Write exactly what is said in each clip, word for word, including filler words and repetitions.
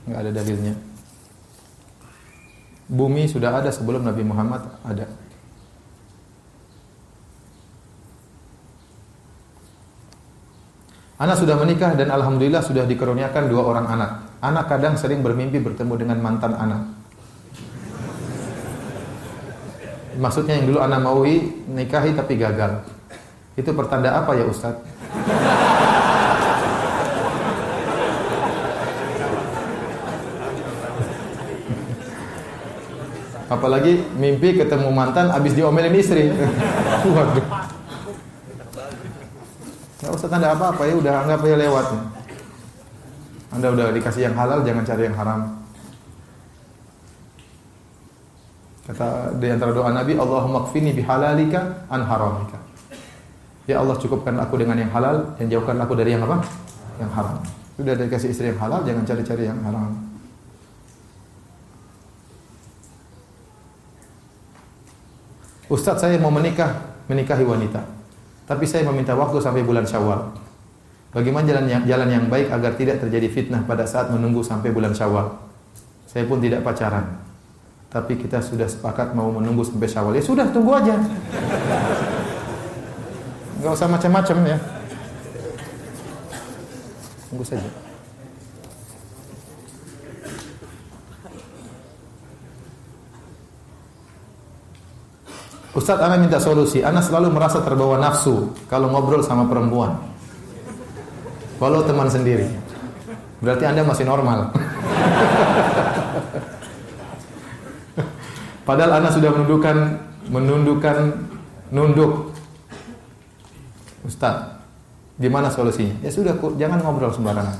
Enggak ada dalilnya. Bumi sudah ada sebelum Nabi Muhammad ada. Ana sudah menikah dan alhamdulillah sudah dikaruniakan dua orang anak. Anak kadang sering bermimpi bertemu dengan mantan anak. Maksudnya yang dulu ana maui nikahi tapi gagal. Itu pertanda apa ya Ustaz? Apalagi mimpi ketemu mantan habis diomelin istri. Waduh. Enggak usah tanda apa-apa ya, udah anggap aja lewat. Anda udah dikasih yang halal, jangan cari yang haram. Kata di antara doa Nabi, Allahumma kfini bihalalika an haramika. Ya Allah, cukupkan aku dengan yang halal dan jauhkan aku dari yang apa? Yang haram. Sudah dikasih istri yang halal, jangan cari-cari yang haram. Ustaz, saya mau menikah, menikahi wanita. Tapi saya meminta waktu sampai bulan Syawal. Bagaimana jalan yang, jalan yang baik agar tidak terjadi fitnah pada saat menunggu sampai bulan Syawal? Saya pun tidak pacaran. Tapi kita sudah sepakat mau menunggu sampai Syawal. Ya sudah, tunggu aja. Enggak usah macam-macam ya. Tunggu saja. Ustaz, ana minta solusi. Ana selalu merasa terbawa nafsu kalau ngobrol sama perempuan. Walau teman sendiri. Berarti Anda masih normal. Padahal ana sudah menundukkan menundukkan nunduk. Ustaz, gimana solusinya? Ya sudah, jangan ngobrol sembarangan.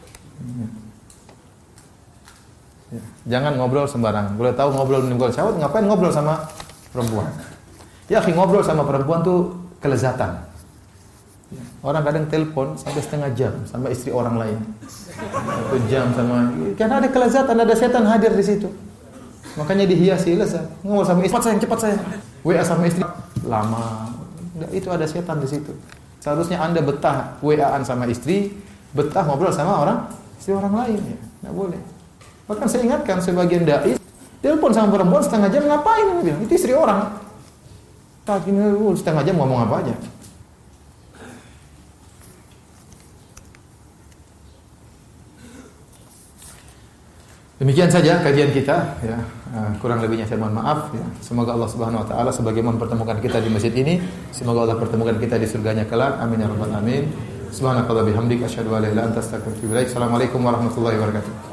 Ya, jangan ngobrol sembarangan. Boleh tahu ngobrol menunggu syahwat, ngapain ngobrol sama perempuan? Ya, akhi, ngobrol sama perempuan tuh kelezatan. Orang kadang telepon sampai setengah jam sama istri orang lain. Satu jam sama, karena ada kelezatan, ada setan hadir di situ. Makanya dihiasi lezat. Ngobrol sama istri, cepat sayang, cepat sayang. W A sama istri lama. Itu ada setan di situ. Seharusnya Anda betah W A-an sama istri, betah ngobrol sama orang istri orang lain, ya. Enggak boleh. Bahkan saya ingatkan sebagian dai, telepon sama perempuan setengah jam ngapain? Bilang, itu istri orang. Tadi setengah jam ngomong apa aja. Demikian saja kajian kita, ya. Kurang lebihnya saya mohon maaf, ya. Semoga Allah Subhanahu wa taala sebagaimana mempertemukan kita di masjid ini, semoga Allah pertemukan kita di surganya kelak. Amin ya rabbal alamin. Subhanakallahumma bihamdika asyhadu an la ilaha illa anta astaghfiruka wa atubu ilaik. Assalamualaikum warahmatullahi wabarakatuh.